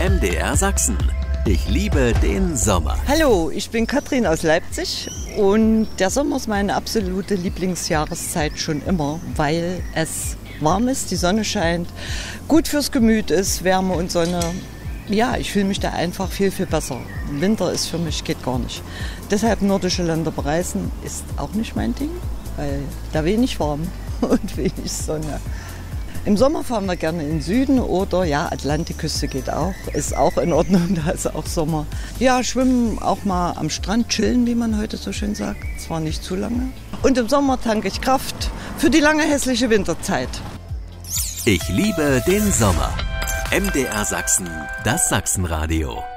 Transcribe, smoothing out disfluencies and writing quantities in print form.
MDR Sachsen. Ich liebe den Sommer. Hallo, ich bin Katrin aus Leipzig und der Sommer ist meine absolute Lieblingsjahreszeit schon immer, weil es warm ist, die Sonne scheint, gut fürs Gemüt ist, Wärme und Sonne. Ja, ich fühle mich da einfach viel, viel besser. Winter ist für mich, geht gar nicht. Deshalb nordische Länder bereisen ist auch nicht mein Ding, weil da wenig warm und wenig Sonne. Im Sommer fahren wir gerne in den Süden oder ja, Atlantikküste geht auch, ist auch in Ordnung, da ist auch Sommer. Ja, schwimmen auch mal am Strand, chillen, wie man heute so schön sagt, zwar nicht zu lange. Und im Sommer tanke ich Kraft für die lange hässliche Winterzeit. Ich liebe den Sommer. MDR Sachsen, das Sachsenradio.